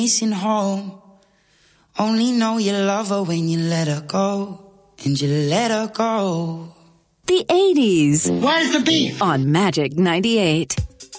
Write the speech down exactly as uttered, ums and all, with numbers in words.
missing home. Only know you love her when you let her go. And you let her go. The eighties. Where's the beef? On Magic ninety-eight.